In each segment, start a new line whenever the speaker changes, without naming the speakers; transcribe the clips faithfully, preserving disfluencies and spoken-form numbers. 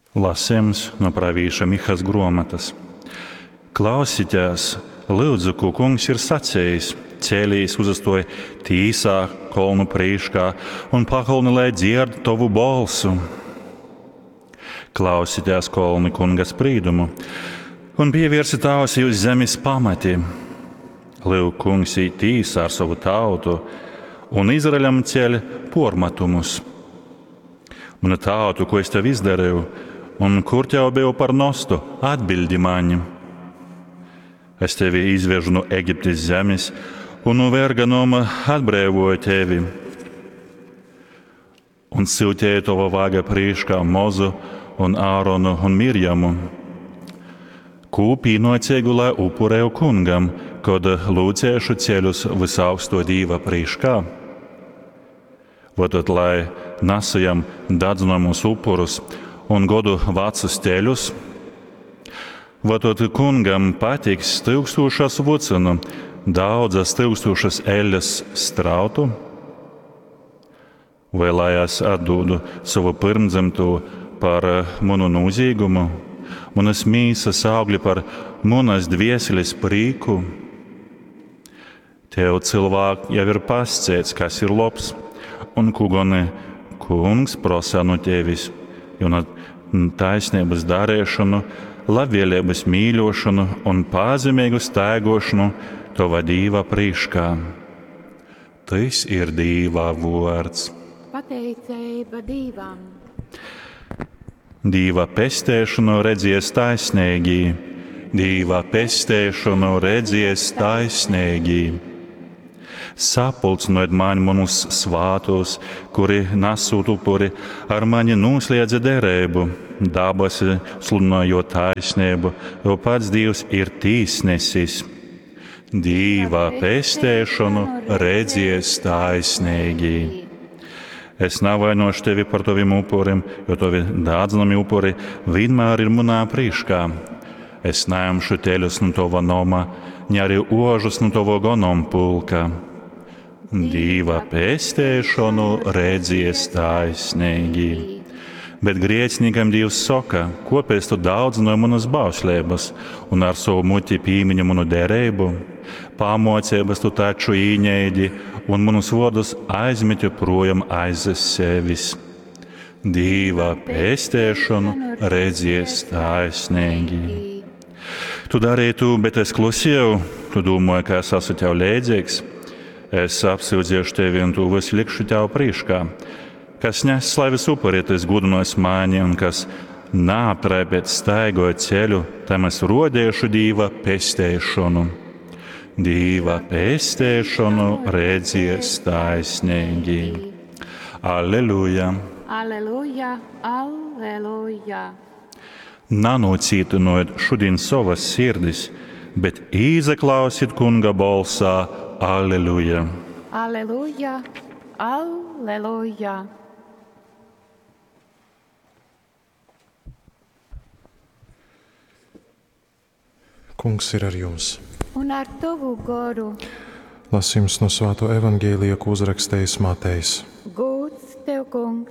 Lasījums no pravīša Mihas grāmatas. Klausieties, lūdzu, ko kungs ir sacījis. Cēlīs uzastoja tīsā kolnu prīškā un pakolni, lai dzird tavu balsu. Klausieties kolni kunga sprīdumu un pievērsi ausi uz zemes pamati. Lūk, kungs ir tīsā ar savu tautu un Izraēlam ceļ pormatumus. Mana tautu, ko es tev izdarīju, un kur tev biju par nostu, atbildi man. Es tevi izvežu no Eģiptes zemes un no verga noma atbrīvoju tevi. Un siltēju tava vaga priekšā Mozu un Āronu un Mirjamu. Kūpī nocēgu, lai upurēju kungam, kad lūdzēšu ceļus visaugsto Dieva priekšā. Vatot, lai nesajam dedzinamus upurus un godu vecus ceļus. Vatot, kungam patiks tūkstošas vucinu, daudzas tūkstošas eļas strautu. Vai lai es atdodu savu pirmdzimto par manu nozīgumu, manas mīsas augļi par manas dvieseles prīku. Tev cilvēki jau ir pasciets, kas ir labs, un kugoni kungs prasa no tevis, jo no taisnības darīšanu, labvēlības mīļošanu un pazemīgu staigošanu tava Dieva priekšā. Tas ir Dieva vārds.
Pateicība Dievam.
Dieva pestēšanu redzies taisnīgi, Dieva pestēšanu redzies taisnīgi. Sapulcinot mani manus svātos, kuri nesūt upuri, ar mani noslēdza derību, dabasi sludinājot taisnību, jo pats Dievs ir tīsnesis. Dieva pestēšanu redzies taisnīgi. Es nevainošu tevi par taviem upuriem, jo tavi dārdzinami upuri vienmēr ir manā priekšā. Es neņemšu teļus no tava nama, ne arī ožus no tava ganompulka. Dieva pestēšanu redzies taisnīgi. Bet grēciniekam Dievs saka, kāpēc tu daudzināji manas bauslības un ar savu muti pīmiņu manu derību? Pamocības tu taču īņēdi un manus vārdus aizmeti projām aiz sevis. Dieva pestēšanu redzies taisnīgi. Tu darīji to, bet es klusēju, tu domāji, ka es esmu tev līdzīgs. Es apsūdzēšu tevi un tu visu likšu tev priekšā. Kas nes slavis upuri, tas gudinojas mani, un kas neaptraipēt staigoja ceļu, tam es rodēšu Dieva pestēšanu. Dieva pestēšanu redzies taisnīgi. Alleluja!
Alleluja! Alleluja!
Nanocītinot šodien savas sirdis, bet izaklausiet kunga balsā. Alleluja!
Alleluja! Alleluja!
Kungs ir ar jums.
Un ar tavu goru.
Lasījums no Svētā evaņģēlija, ko uzrakstījis Matejs.
Gods tev, kungs!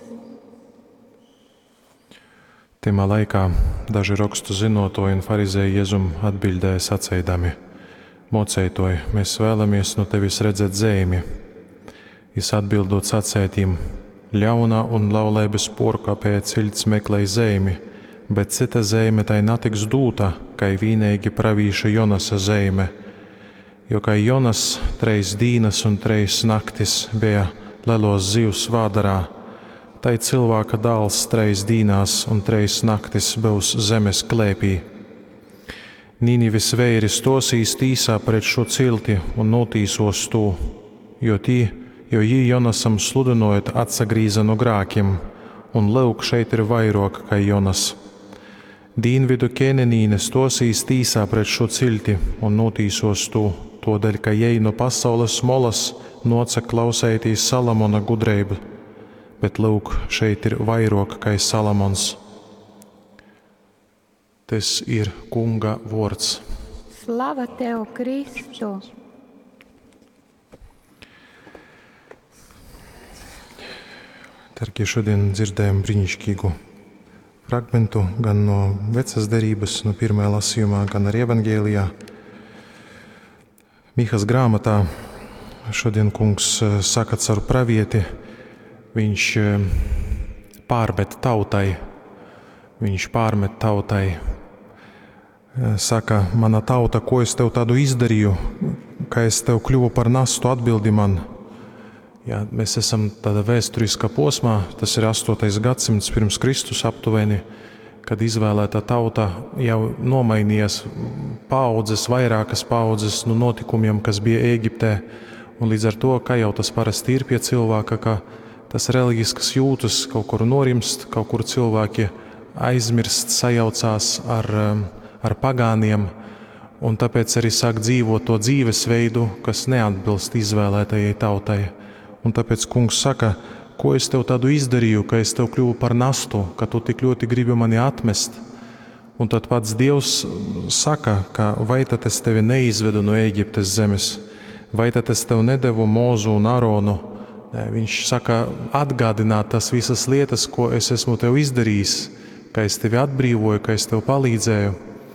Timā laikā daži rakstu zinotoji un farizēji Jēzum atbildēja sacīdami: Mocētoji, mēs vēlamies no tevis redzēt zīmi. Jis atbildot sacētīm: ļaunā un laulības porkāpēja cilts meklēja zīmi, bet cita zīme tai netiks dūta, kai vīnīgi pravīša Jonasa zīme. Jo kai Jonas treis dīnas un treis naktis bija lelos zivs vādarā, tai cilvēka dāls treis dīnās un treis naktis būs zemes klēpī. Nīnivis vēris tosīs tīsā pret šo cilti un notīsos to, jo tī, jo jī Jonasam sludinojot atsagrīza no grākiem, un lūk šeit ir vairāk kā Jonas. Dīnvidu Kenenīnes tosīs tīsā pret šo cilti un notīsos to, todēļ, ka jei no pasaules molas noca klausētīs Salamona gudreibu, bet lūk šeit ir vairāk kā Salamons. Tas ir kunga vārds.
Slava tev, Kristu!
Tarkie šodien dzirdējām brīnišķīgu fragmentu gan no vecās derības, no pirmajā lasījumā, gan arī evangēlijā. Mihas grāmatā šodien kungs saka caur pravieti, viņš pārmet tautai, viņš pārmet tautai, saka, mana tauta, ko es tev tādu izdarīju, ka es tev kļuvu par nastu, atbildi man. Jā, mēs esam tādā vēsturiskā posmā, tas ir astotais gadsimts pirms Kristus aptuveni, kad izvēlētā tauta jau nomainījās paaudzes, vairākas paaudzes no notikumiem, kas bija Ēģiptē. Un līdz ar to, kā jau tas parasti ir pie cilvēka, ka tas reliģiskas jūtas kaut kur norimst, kaut kur cilvēki aizmirst, sajaucās ar, ar pagāniem, un tāpēc arī sāk dzīvot to dzīvesveidu, kas neatbilst izvēlētajai tautai. Un tāpēc kungs saka, ko es tev tādu izdarīju, ka es tev kļuvu par nastu, ka tu tik ļoti gribi mani atmest. Un tad pats Dievs saka, ka vai tad es tevi neizvedu no Ēģiptes zemes, vai tad es tev nedevu Mūzu un Aronu. Viņš saka, atgādināt tas visas lietas, ko es esmu tev izdarījis, ka es tevi atbrīvoju, ka es tev palīdzēju.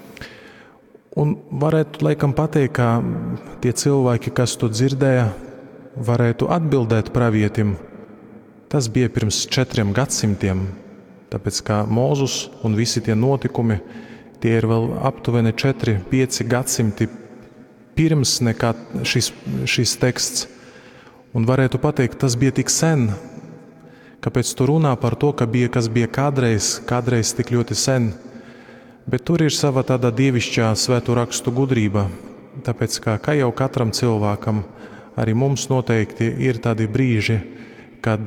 Un varētu laikam pateikt, ka tie cilvēki, kas to dzirdēja, varētu atbildēt pravietim. Tas bija pirms četriem gadsimtiem, tāpēc kā Mūzus un visi tie notikumi, tie ir vēl aptuveni četri, pieci gadsimti pirms nekā šis, šis teksts. Un varētu pateikt, tas bija tik sen, kāpēc tu runā par to, ka bija, kas bija kādreiz, kādreiz tik ļoti sen. Bet tur ir sava tāda dievišķā svēto rakstu gudrība, tāpēc kā, kā jau katram cilvēkam, arī mums noteikti ir tādi brīži, kad,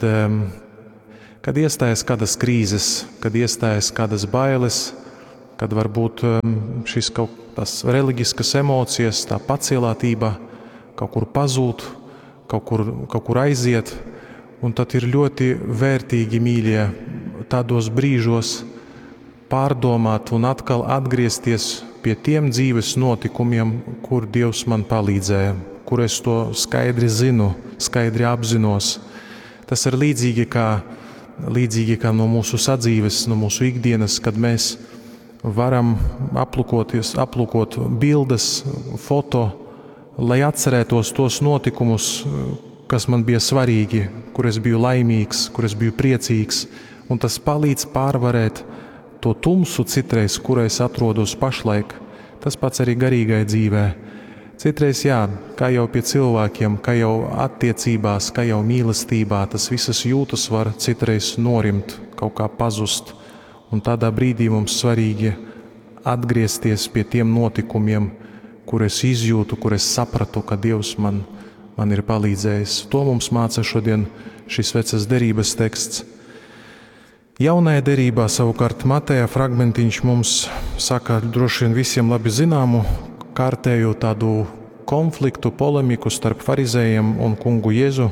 kad iestājas kādas krīzes, kad iestājas kādas bailes, kad varbūt šis kaut tās reliģiskas emocijas, tā pacielātība kaut kur pazūd, kaut kur, kaut kur aiziet, un tad ir ļoti vērtīgi, mīļie, tādos brīžos pārdomāt un atkal atgriezties pie tiem dzīves notikumiem, kur Dievs man palīdzēja, kur es to skaidri zinu, skaidri apzinos. Tas ir līdzīgi kā, līdzīgi kā no mūsu sadzīves, no mūsu ikdienas, kad mēs varam aplūkoties, aplūkot bildes, foto, lai atcerētos tos notikumus, kas man bija svarīgi, kur es biju laimīgs, kur es biju priecīgs, un tas palīdz pārvarēt to tumsu citreiz, kur es atrodos pašlaik. Tas pats arī garīgai dzīvē. Citreiz, jā, kā jau pie cilvēkiem, kā jau attiecībās, kā jau mīlestībā, tas visas jūtas var citreiz norimt, kaut kā pazust. Un tādā brīdī mums svarīgi atgriezties pie tiem notikumiem, kur es izjūtu, kur es sapratu, ka Dievs man, man ir palīdzējis. To mums māca šodien šis vecās derības teksts. Jaunajā derībā savukārt Mateja fragmentiņš mums saka droši vien visiem labi zināmu, kārtēju tādu konfliktu, polemiku starp farizējiem un kungu Jēzu.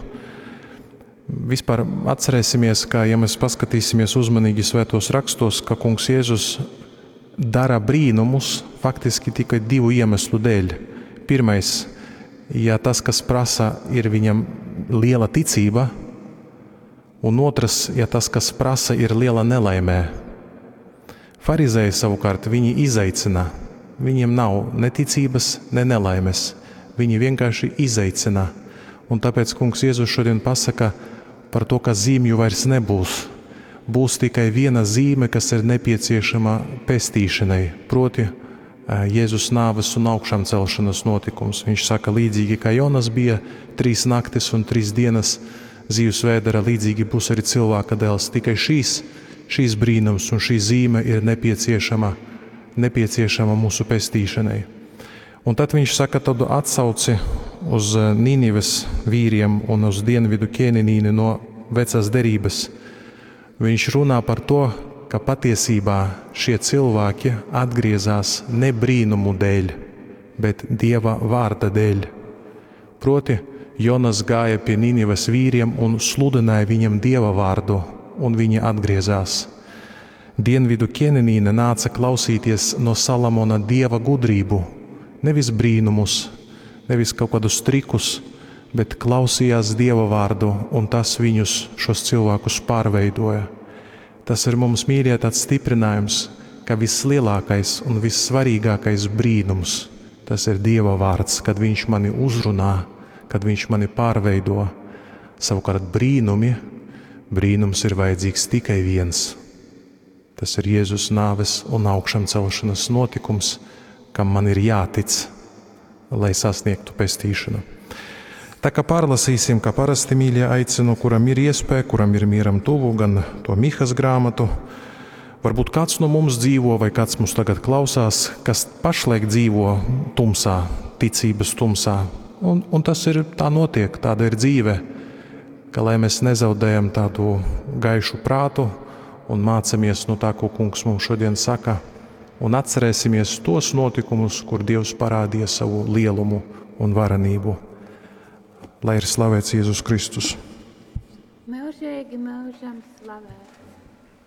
Vispār atcerēsimies, ka, ja mēs paskatīsimies uzmanīgi svētos rakstos, ka kungs Jēzus dara brīnumus faktiski tikai divu iemeslu dēļ. Pirmais, ja tas, kas prasa, ir viņam liela ticība, un otrs, ja tas, kas prasa, ir liela nelaimē. Farizēji savukārt viņi izaicina. Viņiem nav ne ticības, ne nelaimes. Viņi vienkārši izaicina. Un tāpēc kungs Jēzus šodien pasaka par to, ka zīmju vairs nebūs. Būs tikai viena zīme, kas ir nepieciešama pestīšanai, proti Jēzus nāves un augšām celšanas notikums. Viņš saka, līdzīgi kā Jonas bija trīs naktis un trīs dienas zivs vēdera, līdzīgi būs arī cilvēka dēls. Tikai šīs, šīs brīnums un šī zīme ir nepieciešama nepieciešama mūsu pestīšanai. Un tad viņš saka tādu atsauci uz Nīnives vīriem un uz dienvidu ķēninīni no vecās derības. Viņš runā par to, ka patiesībā šie cilvēki atgriezās ne brīnumu dēļ, bet Dieva vārda dēļ. Proti, Jonas gāja pie Nīnives vīriem un sludināja viņam Dieva vārdu, un viņi atgriezās. Dienvidu ķēninīne nāca klausīties no Salamona Dieva gudrību, nevis brīnumus, nevis kaut kādus trikus, bet klausījās Dieva vārdu, un tas viņus, šos cilvēkus, pārveidoja. Tas ir mums, mīļie, tāds stiprinājums, ka vislielākais un vissvarīgākais brīnums, tas ir Dieva vārds, kad Viņš mani uzrunā, kad Viņš mani pārveido. Savukārt brīnumi, brīnums ir vajadzīgs tikai viens. Tas ir Jēzus nāves un augšām celšanas notikums, kam man ir jātic, lai sasniegtu pestīšanu. Tā kā pārlasīsim, kā parasti, mīļie, aicinu, kuram ir iespēja, kuram ir mieram tuvu, gan to Mihas grāmatu. Varbūt kāds no mums dzīvo, vai kāds mums tagad klausās, kas pašlaik dzīvo tumsā, ticības tumsā. Un, un tas ir, tā notiek, tāda ir dzīve, ka lai mēs nezaudējam tādu gaišu prātu un mācamies no tā, ko Kungs mums šodien saka, un atcerēsimies tos notikumus, kur Dievs parādīja savu lielumu un varenību. Lai ir slavēts Jēzus Kristus.
Mūžīgi mūžam slavēt.